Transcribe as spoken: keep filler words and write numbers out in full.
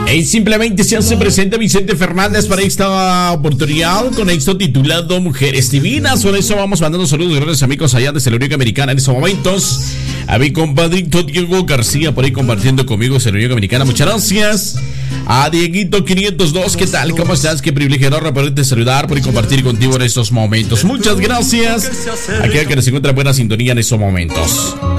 Y simplemente se hace presente Vicente Fernández para esta oportunidad con esto titulado Mujeres Divinas. Por eso vamos mandando saludos de grandes amigos allá desde la Unión Americana en estos momentos. A mi compadrito Diego García por ahí compartiendo conmigo desde la Unión Americana. Muchas gracias. A Dieguito quinientos dos, ¿qué tal? ¿Cómo estás? Qué privilegio enorme poderte saludar por y compartir contigo en estos momentos. Muchas gracias. Aquel que nos encuentra en buena sintonía en estos momentos.